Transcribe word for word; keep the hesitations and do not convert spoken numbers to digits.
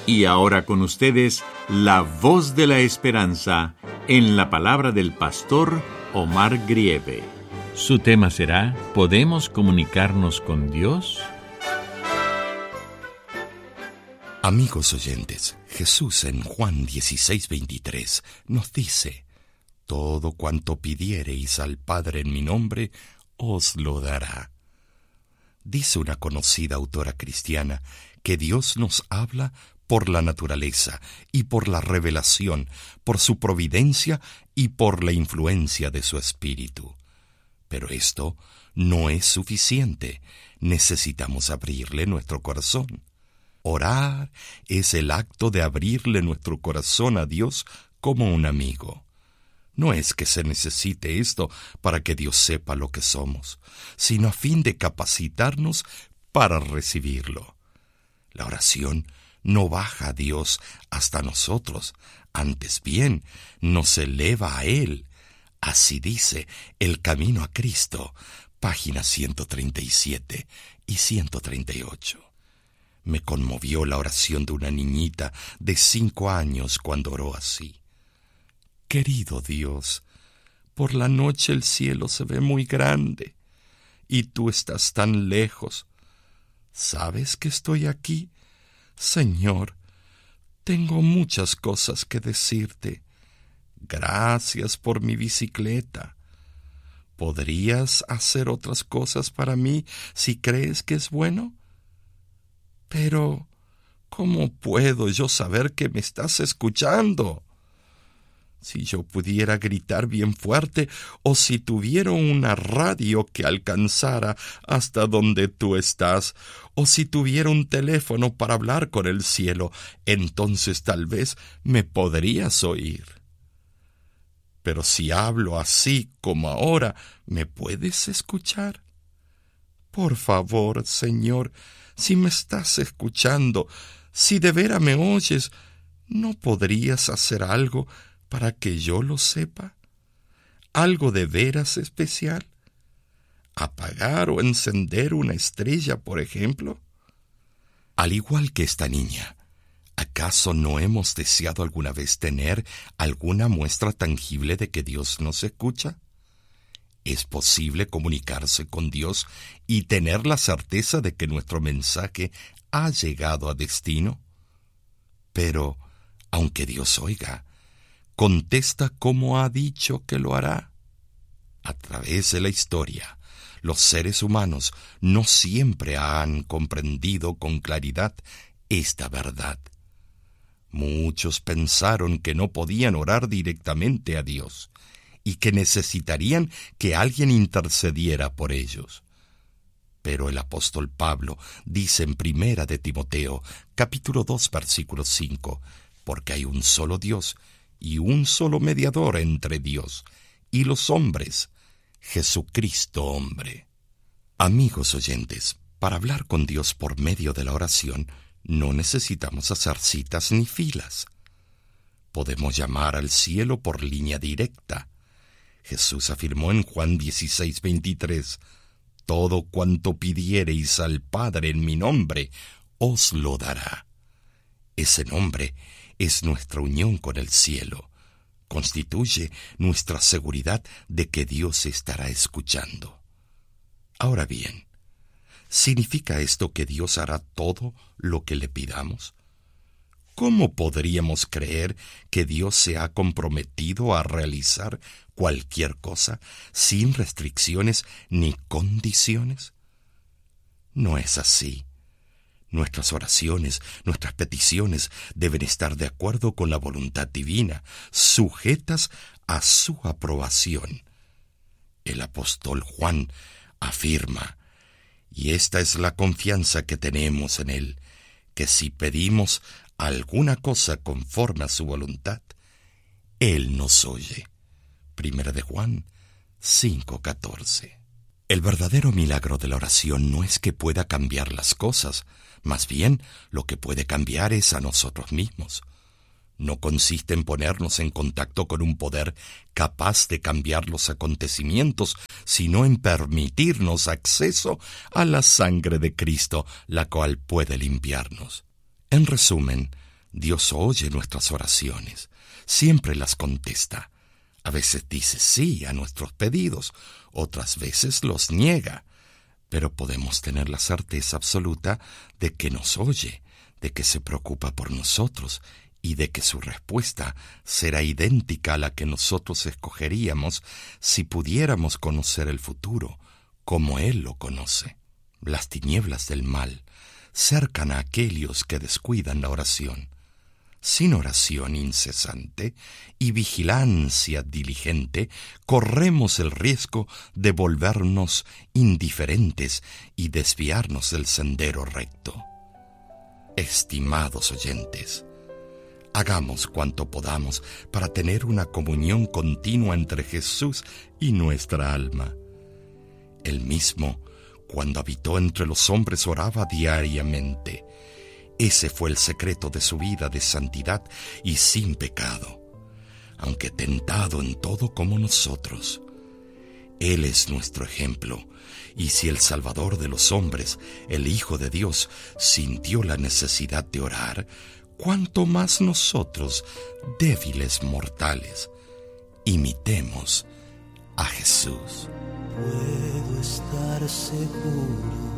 Y ahora con ustedes, la voz de la esperanza, en la palabra del pastor Omar Grieve. Su tema será, ¿podemos comunicarnos con Dios? Amigos oyentes, Jesús en Juan dieciséis veintitrés nos dice, todo cuanto pidiereis al Padre en mi nombre, os lo dará. Dice una conocida autora cristiana que Dios nos habla por la naturaleza y por la revelación, por su providencia y por la influencia de su Espíritu. Pero esto no es suficiente. Necesitamos abrirle nuestro corazón. Orar es el acto de abrirle nuestro corazón a Dios como un amigo. No es que se necesite esto para que Dios sepa lo que somos, sino a fin de capacitarnos para recibirlo. La oración no baja a Dios hasta nosotros, antes bien, nos eleva a Él. Así dice El Camino a Cristo, páginas ciento treinta y siete y ciento treinta y ocho. Me conmovió la oración de una niñita de cinco años cuando oró así. Querido Dios, por la noche el cielo se ve muy grande y tú estás tan lejos. ¿Sabes que estoy aquí? Señor, tengo muchas cosas que decirte. Gracias por mi bicicleta. ¿Podrías hacer otras cosas para mí si crees que es bueno? Pero, ¿cómo puedo yo saber que me estás escuchando? Si yo pudiera gritar bien fuerte, o si tuviera una radio que alcanzara hasta donde tú estás, o si tuviera un teléfono para hablar con el cielo, entonces tal vez me podrías oír. Pero si hablo así como ahora, ¿me puedes escuchar? Por favor, Señor, si me estás escuchando, si de veras me oyes, ¿no podrías hacer algo para que yo lo sepa? ¿Algo de veras especial? ¿Apagar o encender una estrella, por ejemplo? Al igual que esta niña, ¿acaso no hemos deseado alguna vez tener alguna muestra tangible de que Dios nos escucha? ¿Es posible comunicarse con Dios y tener la certeza de que nuestro mensaje ha llegado a destino? Pero, aunque Dios oiga, contesta como ha dicho que lo hará. A través de la historia, los seres humanos no siempre han comprendido con claridad esta verdad. Muchos pensaron que no podían orar directamente a Dios y que necesitarían que alguien intercediera por ellos. Pero el apóstol Pablo dice en Primera de Timoteo, capítulo dos, versículo cinco, porque hay un solo Dios y un solo mediador entre Dios y los hombres, Jesucristo hombre. Amigos oyentes, para hablar con Dios por medio de la oración, no necesitamos hacer citas ni filas. Podemos llamar al cielo por línea directa. Jesús afirmó en Juan dieciséis veintitrés, todo cuanto pidiereis al Padre en mi nombre, os lo dará. Ese nombre es nuestra unión con el cielo. Constituye nuestra seguridad de que Dios estará escuchando. Ahora bien, ¿significa esto que Dios hará todo lo que le pidamos? ¿Cómo podríamos creer que Dios se ha comprometido a realizar cualquier cosa sin restricciones ni condiciones? No es así. Nuestras oraciones, nuestras peticiones deben estar de acuerdo con la voluntad divina, sujetas a su aprobación. El apóstol Juan afirma, y esta es la confianza que tenemos en él, que si pedimos alguna cosa conforme a su voluntad, él nos oye. Primera de Juan cinco catorce. El verdadero milagro de la oración no es que pueda cambiar las cosas, más bien lo que puede cambiar es a nosotros mismos. No consiste en ponernos en contacto con un poder capaz de cambiar los acontecimientos, sino en permitirnos acceso a la sangre de Cristo, la cual puede limpiarnos. En resumen, Dios oye nuestras oraciones, siempre las contesta. A veces dice sí a nuestros pedidos, otras veces los niega, pero podemos tener la certeza absoluta de que nos oye, de que se preocupa por nosotros y de que su respuesta será idéntica a la que nosotros escogeríamos si pudiéramos conocer el futuro, como Él lo conoce. Las tinieblas del mal cercan a aquellos que descuidan la oración. Sin oración incesante y vigilancia diligente, corremos el riesgo de volvernos indiferentes y desviarnos del sendero recto. Estimados oyentes, hagamos cuanto podamos para tener una comunión continua entre Jesús y nuestra alma. Él mismo, cuando habitó entre los hombres, oraba diariamente. Ese fue el secreto de su vida de santidad y sin pecado, aunque tentado en todo como nosotros. Él es nuestro ejemplo, y si el Salvador de los hombres, el Hijo de Dios, sintió la necesidad de orar, cuánto más nosotros, débiles mortales, imitemos a Jesús. Puedo estar seguro